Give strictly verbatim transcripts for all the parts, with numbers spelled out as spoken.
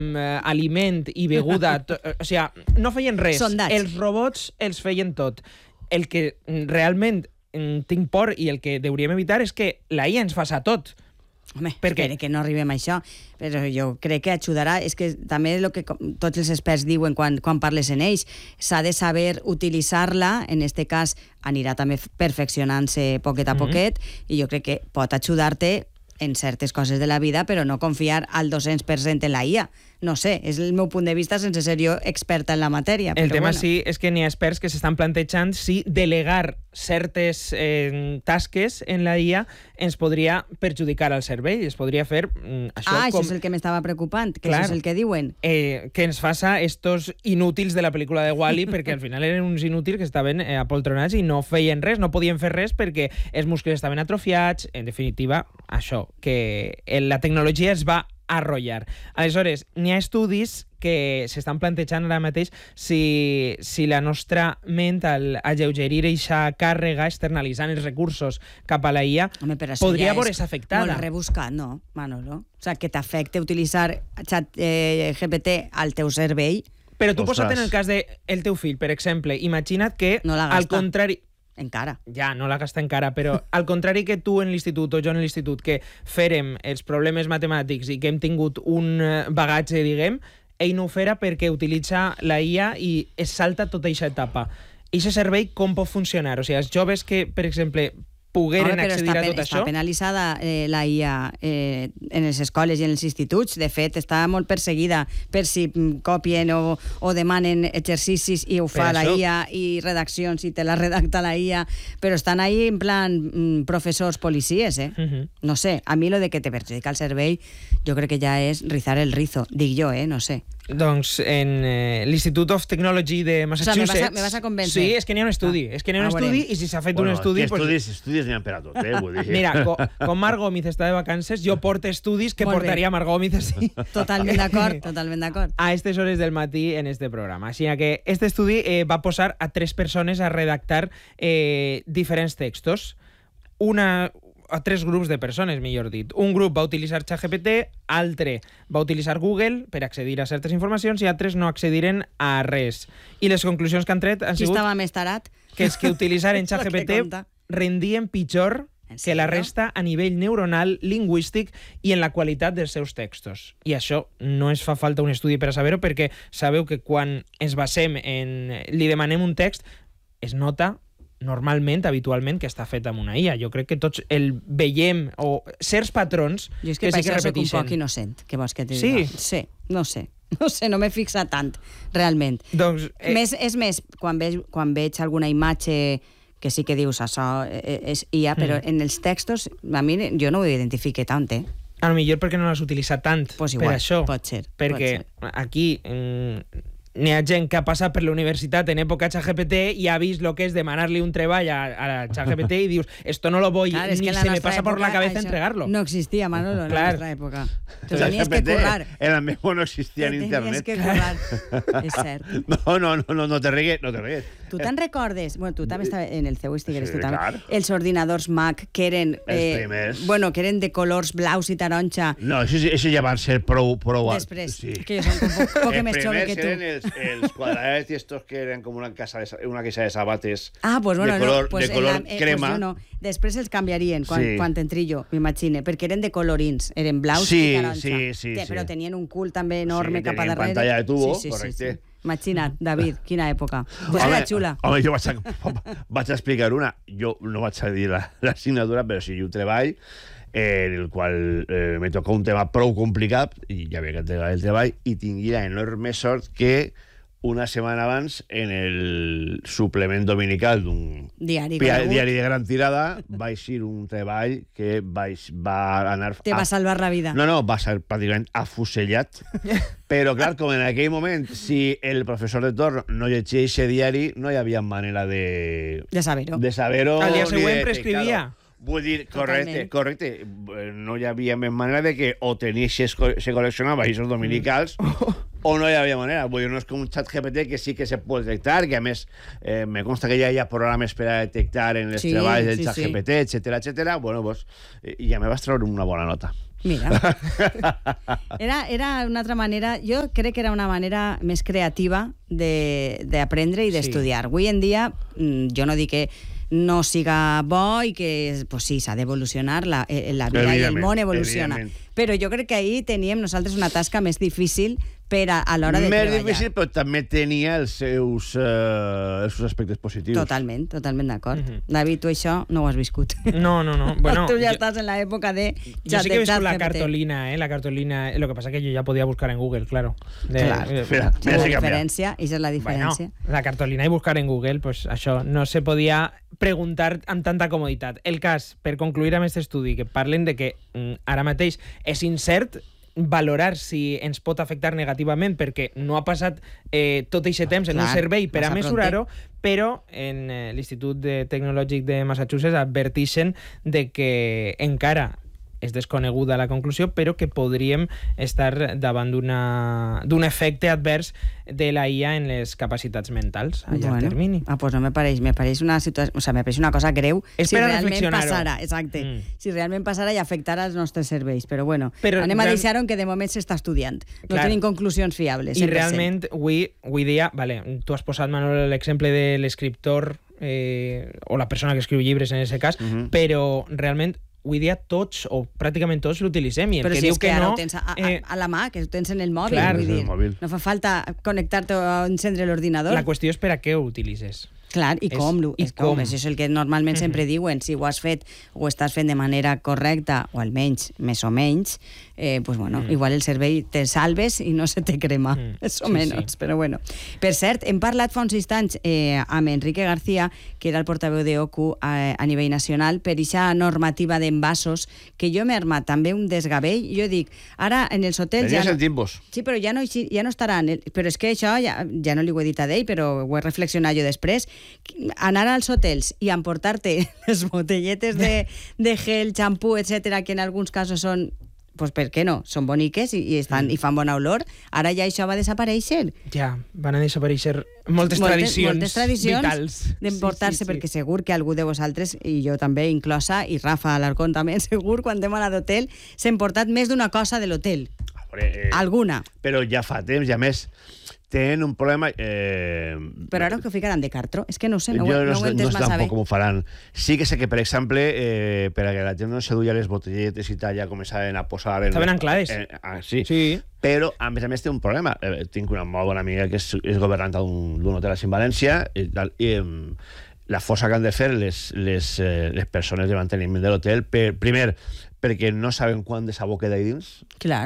aliment i beguda, to, o sigui, no feien res. Sondats. Els robots els feien tot. El que realment tinc por i el que hauríem evitar és que la I A ens faça tot. Home, espera que no arribem a això, però jo crec que ajudarà. És que també el que tots els experts diuen quan, quan parles en ells, s'ha de saber utilitzar-la, en este cas anirà també perfeccionant-se poquet a poquet, mm-hmm. i jo crec que pot ajudar-te en certes coses de la vida, però no confiar al dos-cents per cent en la I A. No sé, és el meu punt de vista sense ser jo experta en la matèria. El però tema bueno. sí és que n'hi ha experts que s'estan plantejant si delegar certes eh, tasques en la I A ens podria perjudicar al cervell, es podria fer mm, això ah, com... això és el que m'estava preocupant, que Clar, això és el que diuen. Eh, que ens faça estos inútils de la pel·lícula de Wall-E, perquè al final eren uns inútils que estaven eh, apoltronats i no feien res, no podien fer res perquè els muscles estaven atrofiats. En definitiva, això, que la tecnologia es va arrollar. Aleshores, n'hi ha estudis que s'estan plantejant ara mateix si, si la nostra ment, al alleugerir aquesta càrrega, externalitzant els recursos cap a la I A, Home, podria ja veure-se afectada. Molt rebuscat, no, Manolo? O sigui, que t'afecte utilitzar xat eh, G P T al teu cervell. Però tu Ostres. posa't en el cas del de teu fill, per exemple, imagina't que, no al contrari... Encara. Ja, no la gasta encara, però al contrari que tu en l'institut o jo en l'institut, que fèrem els problemes matemàtics i que hem tingut un bagatge, diguem, ell no ho farà perquè utilitza la I A i es salta tota aquesta etapa. I aquest servei com pot funcionar? O sigui, els joves que, per exemple, pogueren Home, accedir està, a tot està això... Està penalitzada eh, la I A eh, en les escoles i en els instituts. De fet, està molt perseguida per si copien o, o demanen exercicis i ho Per fa la això- I A, i redaccions i te la redacta la I A, però estan ahí en plan mm, professors policies, eh? Mhm. No sé, a mi lo de que te perjudica el cervell jo crec que ja és rizar el rizo, dic jo, eh? No sé. Doncs en eh, l'Institute of Technology de Massachusetts... O sigui, me vas a- me vas a convèncer. Sí, és que n'hi ha un estudi. Ah. És que n'hi ha un Ah, estudi veurem. i si s'ha fet Bueno, un estudi... que pues- estudis, estudis n'hi ha per a tot, eh? Vull dir. Mira, com, com Margot Gómez està de vacances, jo porto estudis que Molt bé. portaria Margot Gómez així. Totalment d'acord, totalment d'acord. A aquestes hores del matí en este programa. Així que este estudi eh, va posar a tres persones a redactar eh, diferents textos. Una a tres grups de persones, millor dit. Un grup va utilitzar ChatGPT, altre va utilitzar Google per accedir a certes informacions i altres no accediren a res. I les conclusions que han tret han Qui sigut estava més tarat? que els que utilitzaren És el que ChatGPT compta. rendien pitjor En que la sèrio? resta a nivell neuronal, lingüístic i en la qualitat dels seus textos. I això no ens fa falta un estudi per a saber-ho, perquè sabeu que quan ens basem en... li demanem un text, es nota normalment, habitualment, que està fet amb una I A. Jo crec que tots el veiem, o certs patrons Jo és que, que per sí que això soc un repeteixen. poc innocent, que vols que t'hi Sí? diga? Sí, no sé. No sé, no m'he fixat tant, realment. Doncs, eh, Més, és més, quan veig, quan veig alguna imatge que sí que dius això eh, és I A, però Mm. en els textos a mi jo no ho identifique tant, eh? a lo millor perquè no l'has utilitzat tant Pues per igual, això. pot ser, Perquè pot aquí mm, n'hi ha gent que ha passat per la universitat en època ChatGPT i ha vist el que és demanar-li un treball a, a ChatGPT i dius, esto no lo voy, Clar, és ni que en la se me nostra pasa por la època cabeza això entregarlo. No existia, Manolo, en Clar. la nostra època. Te O lo sea, tenies que G P T currar. era mismo no existía en Te internet. Tenies que currar, és cert. No, no, no, no, no te rigues, no te rigues. Tu te'n recordes? Bueno, tu també estaves en el C E U, estigueres Sí, tu també. clar. Els ordinadors Mac, que eren... Els primers. Bueno, que eren de colors blaus i taronja. No, això, això ja van ser prou... prou Després, sí. que jo soc un poc, poc Els més jove primers que tu. eren els, els quadradets i estos que eren com una, casa de, una caixa de sabates Ah, pues bueno, de color, no, pues de color en la, eh, crema. Pues jo no. Després els canviarien quan, Sí. quan entri jo, m'imagine, perquè eren de colorins, eren blaus Sí, i taronja. sí, sí, Te, sí. Però tenien un cul també enorme Sí, cap a tenien darrere. pantalla de tubo, sí, sí, correcte. Sí, sí. Imagina't, David, quina època. Pues era xula. Home, jo vaig, a, vaig a explicar una. Jo no vaig a dir l'assignatura, la, però sí, un treball en el qual eh, me toca un tema prou complicat i ja havia que entregar el treball i tingui la enorme sort que una setmana abans en el suplement dominical d'un Diari pia- conegut. diari de gran tirada vaig ir un treball que vaig, va anar... Te va salvar la vida. No, no, va ser pràcticament afusellat. Però, clar, com en aquell moment, si el professor de torn no llegia aquest diari, no hi havia manera de... De saber-ho. De saber-ho. Al dia ni següent de- prescrivia. claro. Vull dir, correcte, Totalment. correcte. No hi havia més manera de que o tenies, se col·leccionava aquests dominicals o no hi havia manera. Vull dir, no és com un xat G P T que sí que se pot detectar, que a més eh, me consta que ja hi ha programes per a detectar en els Sí, treballs del sí, xat sí. G P T, etcètera, etcètera. Bueno, pues, i ja me vas treure una bona nota. Mira. Era, era una altra manera, jo crec que era una manera més creativa d'aprendre i d'estudiar. Sí. Avui en dia, jo no dic que no siga bo i que, pues sí, s'ha d'evolucionar, la, la vida i el món evoluciona. Però jo crec que ahir teníem nosaltres una tasca més difícil per a, a l'hora de més treballar. Més difícil, però també tenia els seus, uh, els seus aspectes positius. Totalment, totalment d'acord. Mm-hmm. David, tu això no ho has viscut. No, no, no. Bueno, tu ja jo, estàs en l'època de... Yo sí que he visto la cartolina, ¿eh? La cartolina. Lo que pasa es que yo ya podía buscar en Google, claro. De, claro. Eh, Mira, mira, la diferència, esa és la diferència. Bueno, la cartolina i buscar en Google, pues això, no se podia preguntar amb tanta comoditat. El cas, per concluir amb aquest estudi, que parlen de que mm, ara mateix és incert valorar si ens pot afectar negativament perquè no ha passat eh, tot aquest temps en Clar, un servei per a mesurar-ho, però en eh, l'Institut de Tecnològic de Massachusetts adverteixen de que encara és desconeguda la conclusió, però que podríem estar davant d'un efecte advers de la I A en les capacitats mentals a llarg bueno, termini. Ah, pues no me pareix, me pareix una situació, o sea, me pareix una cosa greu és si realment passara, exacte, mm. si realment passara i afectara els nostres serveis, però bueno, però anem a real... deixar-ho que de moment s'està estudiant. No Clar. tenim conclusions fiables. I realment, avui, avui dia, vale, tu has posat, Manol, l'exemple de l'escriptor eh, o la persona que escriu llibres en aquest cas, uh-huh. però realment avui dia tots, o pràcticament tots, l'utilitzem. I el Però que si diu és que, que ara no... ho tens a, a, eh, a la mà, que ho tens en el mòbil. Clar, vull dir, el mòbil. no fa falta connectar-te o encendre l'ordinador. La qüestió és per a què ho utilitzes. Clar, i És- com, i és com. com. Això és el que normalment mm-hmm. sempre diuen. Si ho has fet o ho estàs fent de manera correcta, o almenys més o menys, eh, pues bueno, mm. igual el servei te salves i no se te crema, Mm. més o Sí, menys, sí. però bueno. Per cert, hem parlat fa uns instants eh, amb Enrique García, que era el portaveu de O C U a, a nivell nacional, per aquesta normativa d'envasos, que jo m'he armat també un desgavell. Jo dic, ara en els hotels... Venies ja en no... tiempos. Sí, però ja no, ja no estaran. Però és que això ja, ja no li ho he dit a ell, però ho he reflexionat jo després. Anar als hotels i emportar-te les botelletes de, de gel, xampú, etcètera, que en alguns casos són, pues per què no? Són boniques i, i, estan, Mm. i fan bona olor. Ara ja això va desaparèixer. Ja, van a desaparèixer moltes, tradicions, moltes tradicions vitals. d'emportar-se, Sí, sí, sí. perquè segur que algú de vosaltres, i jo també inclosa, i Rafa Alarcón també, segur, quan hem anat d'hotel, s'ha emportat més d'una cosa de l'hotel. A veure, eh, Alguna. Però ja fa temps, i a més, tenen un problema... Eh, Però ara que ho ficaran de cartró, és que no ho sé, no, jo ho- no, no ho he no entès sé massa bé. tampoc com ho faran. Sí que sé que, per exemple, eh, per a que la gent no se duia les botelletes i tal, ja començaven a posar... En, Estaven anclades. En, ah, sí. Sí. Però, a més a més, té un problema. Eh, tinc una molt bona amiga que és, és governanta d'un hotel a València i, tal, i eh, la força que han de fer les, les, eh, les persones de manteniment de l'hotel, per, primer, perquè no saben quan de sabó queda ahí dins. Clar.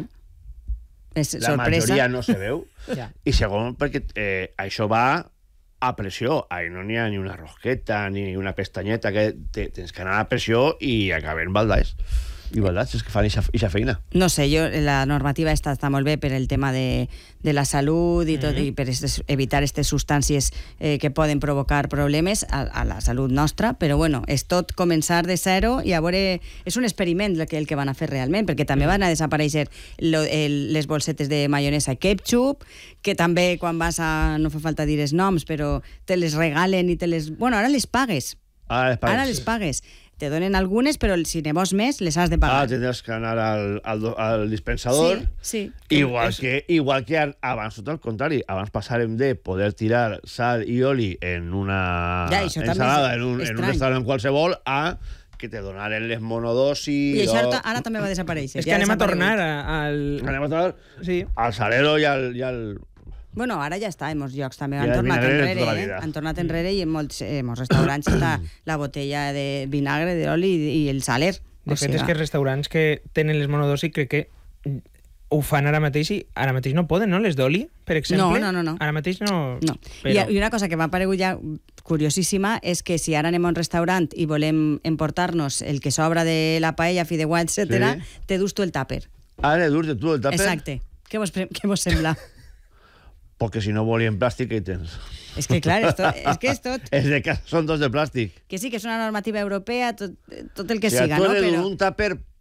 És La sorpresa. majoria no se veu. Ja. I segon, perquè eh, això va a pressió. Ahí no n'hi ha ni una rosqueta ni una pestanyeta, que te, tens que anar a pressió i acaben baldats. I baldats, és que fan eixa feina. No sé, jo, la normativa està, està molt bé per el tema de, de la salut i tot, Mhm. i per estes, evitar aquestes substàncies eh, que poden provocar problemes a, a la salut nostra, però bueno, és tot començar de zero i a veure, és un experiment el que, el que van a fer realment, perquè també van a desaparèixer lo, el, les bolsetes de maionesa ketchup, que també quan vas a, no fa falta dir els noms, però te les regalen i te les... Bueno, ara les pagues. Ara les pagues. Ara les pagues. Te donen algunes, però si ne vols més, les has de pagar. Ah, tindràs que anar al, al, do- al dispensador. Sí, sí. Igual que, igual que ar- abans, tot el contrari, abans passàrem de poder tirar sal i oli en una Ja, això també ensalada, és en un, en un estrany. restaurant qualsevol, a que te donaren les monodosis... I això o- ara, ara també va desaparèixer. És que ja ha anem a desaparegut. tornar a- al... Anem a tornar Sí. al salero i al... I al... Bueno, ara ja està, en molts llocs també I han el tornat vinagre de enrere, tota la eh? vida. Han tornat enrere i en molts, eh, molts restaurants està la botella de vinagre, d'oli i, i el saler. De fet, és que els restaurants que tenen les monodosis crec que ho fan ara mateix i ara mateix no poden, no? Les d'oli, per exemple. No, no, no, no. Ara mateix no... No. Però... I, I una cosa que m'ha paregut ja curiosíssima és que si ara anem a un restaurant i volem emportar-nos el que sobra de la paella, fideuà, etcètera, Sí. te dus tu el tàper. Ara dur-te tu el tàper, Exacte. Què vos, pre- què vos sembla? perquè si no volien plàstic, què hi tens? És que clar, és, tot, és que és tot... És de casa, són dos de plàstic. Que sí, que és una normativa europea, tot, tot el que O sigui, siga, tu no? has de dur Però... un tàper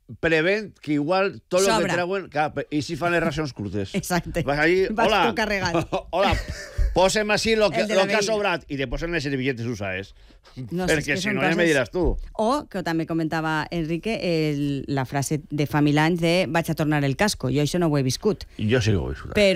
prevent que igual tot el Sobra. que treuen... Clar, i si fan les racions curtes. Exacte. Vas allí, Vas hola, tu carregat. hola, posem així lo que, El de lo la que ha veïna. sobrat i te posen les servilletes usaes. No sé, és Perquè que si són no ja coses- me diràs tu. O, que també comentava Enrique, el, la frase de fa mil anys de vaig a tornar el casco. Jo això no ho he viscut. Jo sí que ho he viscut. Però